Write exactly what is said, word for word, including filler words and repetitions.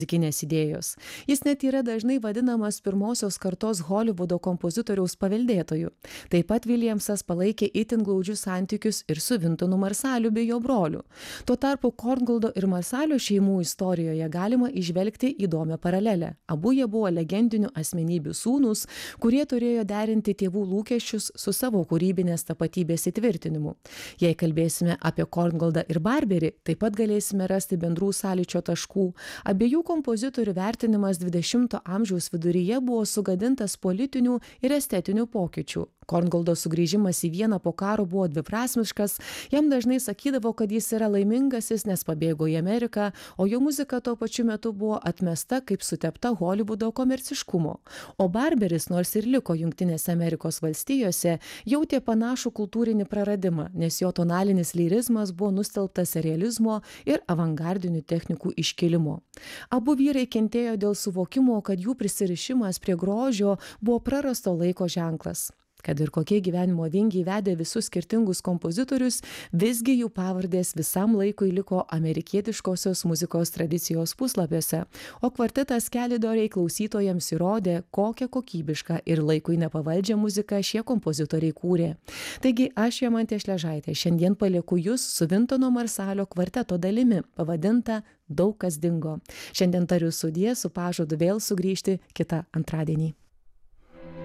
muzikinės idėjos. Jis net yra dažnai vadinamas pirmosios kartos Holivudo kompozitoriaus paveldėtoju. Taip pat Williamsas palaikė itin glaudžius santykius ir su Wintonu Marsaliu bei jo broliu. Tuo tarpu Korngoldo ir Marsalio šeimų istorijoje galima įžvelgti įdomią paralelę. Abu jie buvo legendinių asmenybių sūnūs, kurie turėjo derinti tėvų lūkesčius su savo kūrybinės tapatybės įtvirtinimu. Jei kalbėsime apie Korngoldą ir Barberį, taip pat galėsime rasti bendrų sąlyčio taškų. Abiejų kompozitorių vertinimas dvidešimto amžiaus viduryje buvo sugadintas politinių ir estetinių pokyčių. Korngoldo sugrįžimas į Vieną po karo buvo dviprasmiškas, jam dažnai sakydavo, kad jis yra laimingasis, nes pabėgo į Ameriką, o jo muzika tuo pačiu metu buvo atmesta kaip sutepta Holivudo komerciškumo. O Barberis, nors ir liko Jungtinėse Amerikos valstijose, jautė panašų kultūrinį praradimą, nes jo tonalinis lyrizmas buvo nustelbtas realizmo ir avangardinių technikų iškilimo. Abu vyrai kentėjo dėl suvokimo, kad jų prisirišimas prie grožio buvo prarasto laiko ženklas. Kad ir kokie gyvenimo vingiai vedė visus skirtingus kompozitorius, visgi jų pavardės visam laikui liko amerikietiškosios muzikos tradicijos puslapiuose, o kvartetas Kelidoriai klausytojams įrodė, kokią kokybišką ir laikui nepavaldžią muziką šie kompozitoriai kūrė. Taigi aš, Jamantė Šležaitė, šiandien palieku jūs su Vintono Marsalio kvarteto dalimi, pavadinta Daug kas dingo. Šiandien tariu sudie su pažadu vėl sugrįžti kitą antradienį.